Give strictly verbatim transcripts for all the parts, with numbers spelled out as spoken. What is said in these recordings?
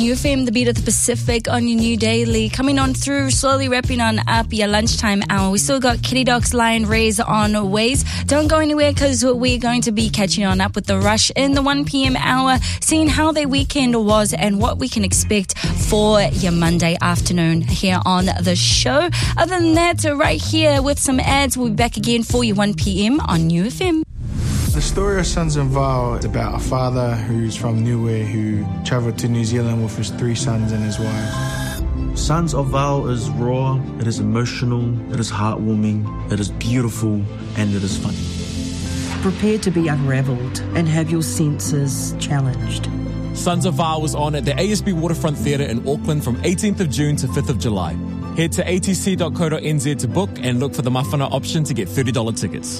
New F M, the beat of the Pacific on your new daily. Coming on through, slowly wrapping on up your lunchtime hour. We still got Kitty Docs, Lion Rays on ways. Don't go anywhere because we're going to be catching on up with the rush in the one p.m. hour, seeing how their weekend was and what we can expect for your Monday afternoon here on the show. Other than that, right here with some ads, we'll be back again for you one p.m. on New F M. The story of Sons of Val is about a father who's from Niue who travelled to New Zealand with his three sons and his wife. Sons of Val is raw, it is emotional, it is heartwarming, it is beautiful, and it is funny. Prepare to be unravelled and have your senses challenged. Sons of Val was on at the A S B Waterfront Theatre in Auckland from eighteenth of June to fifth of July. Head to a t c dot co dot n z to book and look for the mawhana option to get thirty dollars tickets.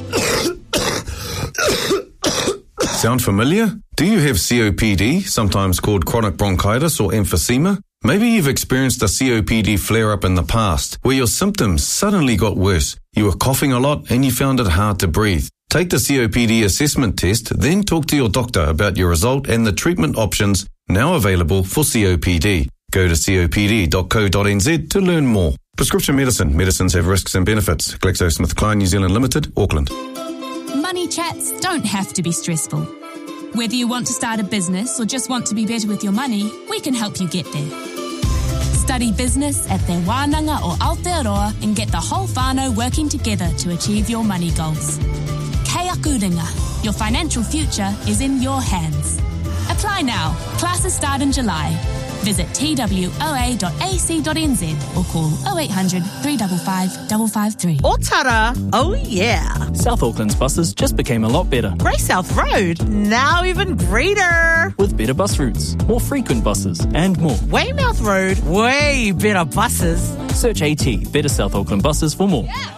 Sound familiar? Do you have C O P D, sometimes called chronic bronchitis or emphysema? Maybe you've experienced a C O P D flare-up in the past, where your symptoms suddenly got worse. You were coughing a lot and you found it hard to breathe. Take the C O P D assessment test, then talk to your doctor about your result and the treatment options now available for C O P D. Go to c o p d dot co dot n z to learn more. Prescription medicine. Medicines have risks and benefits. GlaxoSmithKline New Zealand Limited, Auckland. Money chats don't have to be stressful. Whether you want to start a business or just want to be better with your money, we can help you get there. Study business at Te Wānanga or Aotearoa and get the whole whānau working together to achieve your money goals. Kei aku ringa. Your financial future is in your hands. Apply now. Classes start in July. Visit t w o a dot a c dot n z or call oh eight hundred, three five five, five five three. Otara, oh yeah. South Auckland's buses just became a lot better. Grey South Road, now even greener. With better bus routes, more frequent buses, and more. Weymouth Road, way better buses. Search AT, Better South Auckland Buses for more. Yeah.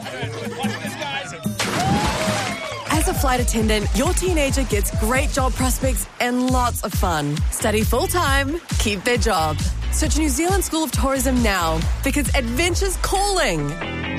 As a flight attendant, your teenager gets great job prospects and lots of fun. Study full-time, keep their job. Search New Zealand School of Tourism now because adventure's calling.